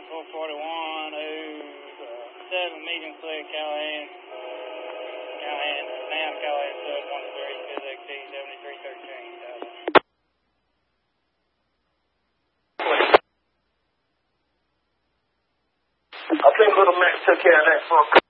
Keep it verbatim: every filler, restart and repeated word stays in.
four forty-one, who's uh, seven, medium sled, Callahan. Callahan, now Callahan, sub one three, Phys X T, seventy-three thirteen. I think Little Mac took care of that for